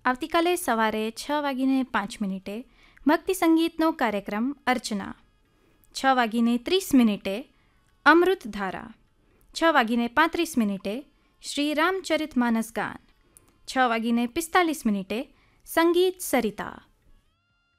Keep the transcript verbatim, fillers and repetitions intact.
આવતીકાલે સવારે છ વાગીને પાંચ મિનિટે ભક્તિ સંગીતનો કાર્યક્રમ અર્ચના, છ વાગીને ત્રીસ મિનિટે અમૃતધારા, છ વાગીને પાંત્રીસ મિનિટે શ્રી રામચરિત માનસ ગાન, છ વાગીને પિસ્તાલીસ મિનિટે સંગીત સરિતા,